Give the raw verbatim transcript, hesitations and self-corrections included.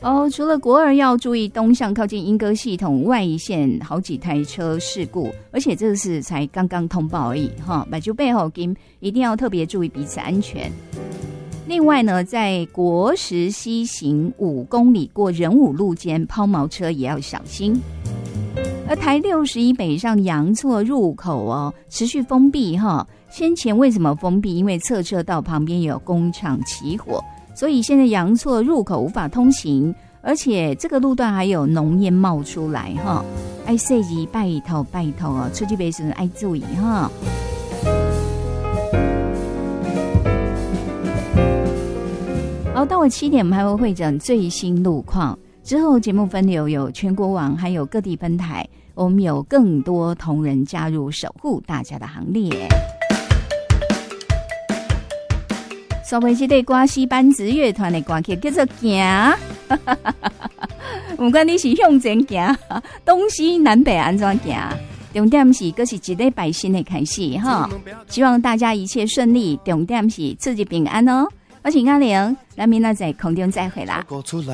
哦，除了国二要注意东向靠近莺歌系统外线好几台车事故，而且这个是才刚刚通报而已哈，买就背后跟一定要特别注意彼此安全。另外呢，在国十西行五公里过仁武路间抛锚车也要小心。而台六十一北上阳错入口哦，持续封闭哈。先前为什么封闭？因为侧车道旁边有工厂起火，所以现在阳错入口无法通行，而且这个路段还有浓烟冒出来哈。爱设计拜托拜托哦，出去的时候爱注意哈。好，到了七点，我们还会会诊最新路况。之后节目分流有全国网，还有各地分台，我们有更多同仁加入守护大家的行列。所谓这个歌西班子乐团的歌曲叫做行，不管你是向前行，东西南北安怎行，重点是这是一礼拜新的开始哈。希望大家一切顺利，重点是自己平安哦。我是阿玲，咱明仔在空中再会啦。